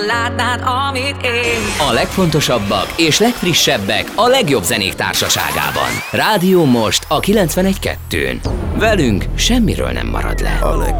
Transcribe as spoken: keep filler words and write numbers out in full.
Látnád, amit én. A legfontosabbak és legfrissebbek a legjobb zenék társaságában. Rádió Most a kilencvenegy kettőn. Velünk semmiről nem marad le. A legjobb